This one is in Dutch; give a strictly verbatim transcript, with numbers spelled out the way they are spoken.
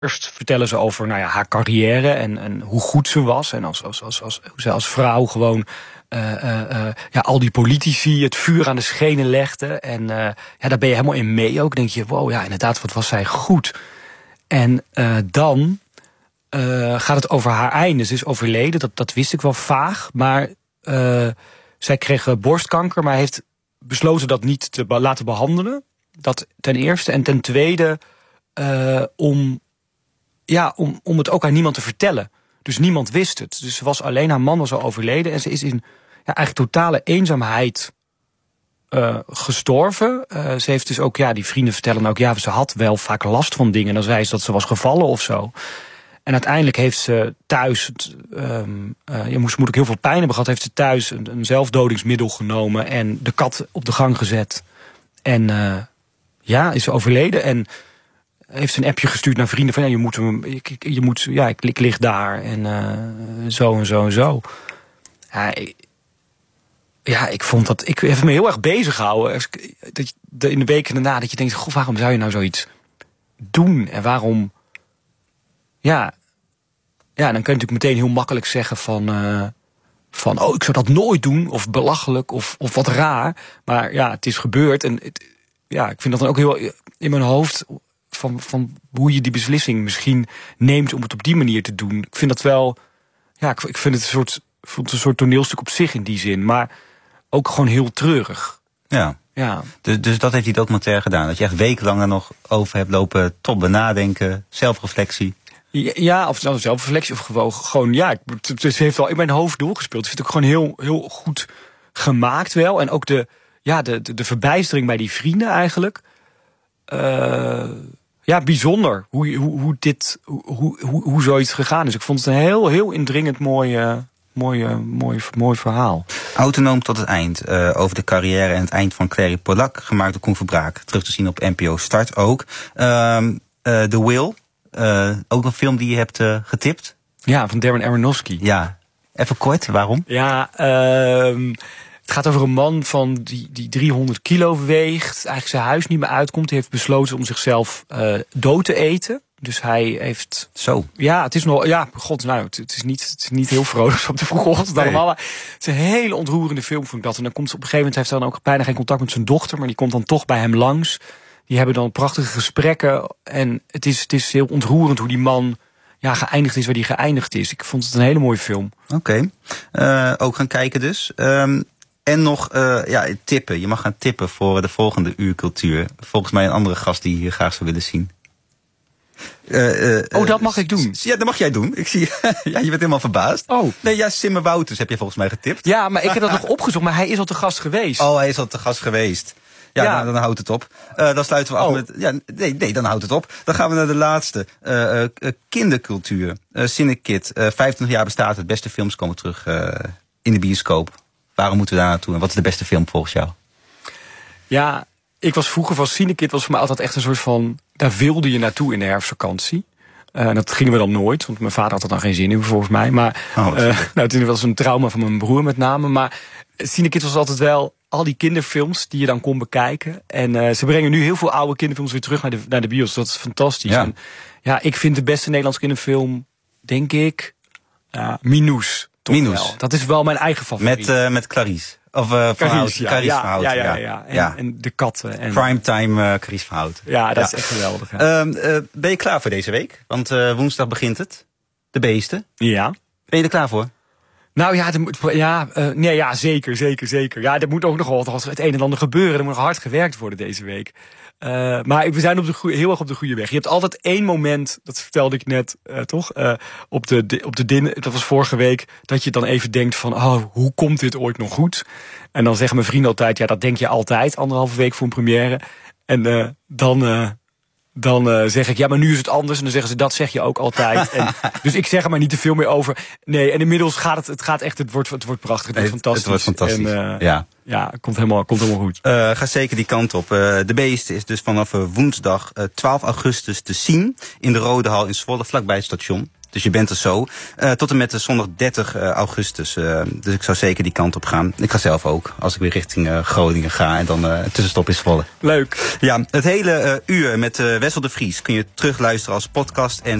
Eerst vertellen ze over nou ja, haar carrière en, en hoe goed ze was. En als, als, als, als, hoe ze als vrouw gewoon uh, uh, uh, ja, al die politici het vuur aan de schenen legde. En uh, ja, daar ben je helemaal in mee ook. Denk je, wow, ja, inderdaad, wat was zij goed. En uh, dan uh, gaat het over haar einde. Ze is overleden, dat, dat wist ik wel vaag. Maar uh, zij kreeg uh, borstkanker, maar heeft besloten dat niet te be- laten behandelen. Dat ten eerste. En ten tweede uh, om... Ja, om, om het ook aan niemand te vertellen. Dus niemand wist het. Dus ze was alleen, haar man was al overleden. En ze is in ja, eigenlijk totale eenzaamheid uh, gestorven. Uh, ze heeft dus ook, ja, die vrienden vertellen ook... ja, ze had wel vaak last van dingen. En dan zei ze dat ze was gevallen of zo. En uiteindelijk heeft ze thuis... Het, um, uh, je moest, moet ook heel veel pijn hebben gehad. Heeft ze thuis een, een zelfdodingsmiddel genomen... en de kat op de gang gezet. En uh, ja, is ze overleden. En... heeft ze een appje gestuurd naar vrienden van ja, je moet hem, je, je moet, ja, ik, ik lig daar en uh, zo en zo en zo. Ja, ik, ja, ik vond dat, ik heb me heel erg bezig gehouden. Dat je, in de weken daarna dat je denkt, goh, waarom zou je nou zoiets doen en waarom? Ja, ja, dan kun je natuurlijk meteen heel makkelijk zeggen van, uh, van, oh, ik zou dat nooit doen of belachelijk of of wat raar. Maar ja, het is gebeurd en het, ja, ik vind dat dan ook heel in mijn hoofd. Van, van hoe je die beslissing misschien neemt om het op die manier te doen. Ik vind dat wel... Ja, ik, ik vind het een soort, vond het een soort toneelstuk op zich in die zin. Maar ook gewoon heel treurig. Ja. Ja. Dus, dus dat heeft die documentaire gedaan. Dat je echt wekenlang daar nog over hebt lopen tobben, nadenken, zelfreflectie. Ja, ja, of nou zelfreflectie of gewoon... gewoon ja, het, het heeft wel in mijn hoofd doorgespeeld. Ik vind het ook gewoon heel, heel goed gemaakt wel. En ook de, ja, de, de, de verbijstering bij die vrienden eigenlijk... Uh, ja, bijzonder hoe, hoe, hoe, dit, hoe, hoe, hoe zoiets gegaan is. Ik vond het een heel, heel indringend mooi, uh, mooi, uh, mooi, mooi verhaal. Autonoom tot het eind. Uh, over de carrière en het eind van Clary Polak. Gemaakt door Koen Verbraak. Terug te zien op N P O Start ook. Uh, uh, The Will. Uh, ook een film die je hebt uh, getipt. Ja, van Darren Aronofsky. Ja. Even kort, waarom? Ja, uh, het gaat over een man van die, die driehonderd kilo weegt. Eigenlijk zijn huis niet meer uitkomt. Hij heeft besloten om zichzelf uh, dood te eten. Dus hij heeft... Zo. Ja, het is nog... Ja, god, nou, het, het, is, niet, het is niet heel vrolijk op de vroege ochtend nee. allemaal. Maar het is een hele ontroerende film, vond ik dat. En dan komt ze op een gegeven moment... heeft hij dan ook bijna geen contact met zijn dochter... maar die komt dan toch bij hem langs. Die hebben dan prachtige gesprekken. En het is, het is heel ontroerend hoe die man... ja, geëindigd is waar die geëindigd is. Ik vond het een hele mooie film. Oké. Okay. Uh, ook gaan kijken dus. Um, En nog uh, ja, tippen. Je mag gaan tippen voor de volgende Uur Cultuur. Volgens mij een andere gast die je hier graag zou willen zien. Uh, uh, oh, dat mag ik doen? Ja, dat mag jij doen. Ik zie, ja, je bent helemaal verbaasd. Oh. Nee, ja, Simmer Wouters heb je volgens mij getipt. Ja, maar ik heb dat nog opgezocht, maar hij is al te gast geweest. Oh, hij is al te gast geweest. Ja, ja. Nou, dan houdt het op. Uh, dan sluiten we af oh. met... Ja, nee, nee, dan houdt het op. Dan gaan we naar de laatste. Uh, uh, kindercultuur. Uh, Cinekid. Uh, vijfentwintig jaar bestaat het. Beste films komen terug uh, in de bioscoop. Waarom moeten we daar naartoe? En wat is de beste film volgens jou? Ja, ik was vroeger van Cinekid was voor mij altijd echt een soort van... daar wilde je naartoe in de herfstvakantie. Uh, en dat gingen we dan nooit, want mijn vader had er dan geen zin in volgens mij. Maar oh, uh, nou, het was een trauma van mijn broer met name. Maar Cinekid was altijd wel al die kinderfilms die je dan kon bekijken. En uh, ze brengen nu heel veel oude kinderfilms weer terug naar de, naar de bios. Dat is fantastisch. Ja. En, ja, ik vind de beste Nederlandse kinderfilm, denk ik, uh, Minoes. Minoes. Wel. Dat is wel mijn eigen favoriet. Met, uh, met Clarice. Of uh, Clarice, ja. Clarice ja, van Houten. Ja, ja, ja. ja. En, ja. en de katten. En... Primetime uh, Clarice van Houten. Ja, dat ja. is echt geweldig. Ja. Uh, uh, ben je klaar voor deze week? Want uh, woensdag begint het. De beesten. Ja. Ben je er klaar voor? Nou ja, er moet, ja, uh, nee, ja, zeker, zeker, zeker. Ja, er moet ook nog wel het een en ander gebeuren. Er moet nog hard gewerkt worden deze week. Uh, maar we zijn op de goeie, heel erg op de goede weg. Je hebt altijd één moment, dat vertelde ik net, uh, toch? Uh, op de, de, op de din, dat was vorige week, dat je dan even denkt van, oh, hoe komt dit ooit nog goed? En dan zeggen mijn vrienden altijd, ja, dat denk je altijd, anderhalve week voor een première. En uh, dan... Uh, Dan uh, zeg ik, ja, maar nu is het anders. En dan zeggen ze, dat zeg je ook altijd. En, dus ik zeg er maar niet te veel meer over. Nee, en inmiddels gaat het, het gaat echt, het wordt, het wordt prachtig. Het wordt fantastisch. Het wordt fantastisch, en, uh, ja. Ja, het komt helemaal, komt helemaal goed. Uh, ga zeker die kant op. Uh, de Beest is dus vanaf uh, woensdag uh, twaalf augustus te zien in de Rode Hal in Zwolle, vlakbij het station. Dus je bent er zo. Uh, tot en met de zondag dertig augustus. Uh, dus ik zou zeker die kant op gaan. Ik ga zelf ook. Als ik weer richting uh, Groningen ga. En dan uh, tussenstop is Zwolle. Leuk. Ja, het hele uh, uur met uh, Wessel de Vries kun je terugluisteren als podcast. En